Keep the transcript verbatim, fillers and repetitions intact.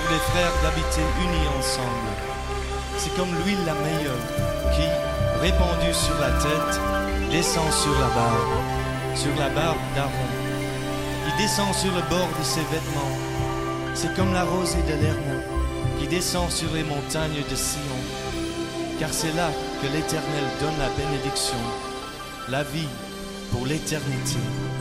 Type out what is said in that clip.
pour les frères d'habiter unis ensemble. C'est comme l'huile la meilleure qui, répandue sur la tête, descend sur la barbe, sur la barbe d'Aaron. Il descend sur le bord de ses vêtements. C'est comme la rosée de l'Hermon qui descend sur les montagnes de Sion. Car c'est là que l'Éternel donne la bénédiction, la vie pour l'éternité.